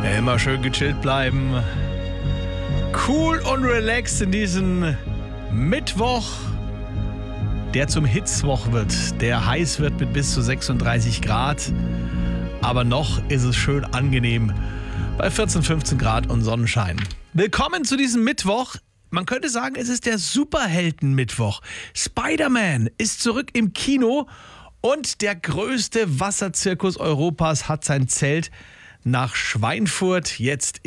Immer schön gechillt bleiben. Cool und relaxed in diesem Mittwoch, der zum Hitzwoch wird, der heiß wird mit bis zu 36 Grad. Aber noch ist es schön angenehm bei 14, 15 Grad und Sonnenschein. Willkommen zu diesem Mittwoch. Man könnte sagen, es ist der Superhelden-Mittwoch. Spider-Man ist zurück im Kino und der größte Wasserzirkus Europas hat sein Zelt nach Schweinfurt jetzt